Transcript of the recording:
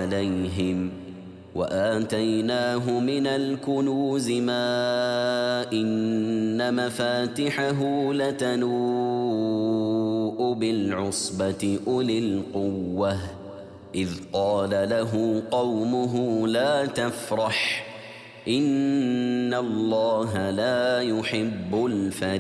عليهم وآتيناه من الكنوز ما إن مفاتحه لتنوء بالعصبة أولي القوة إذ قال له قومه لا تفرح إن الله لا يحب الفرح.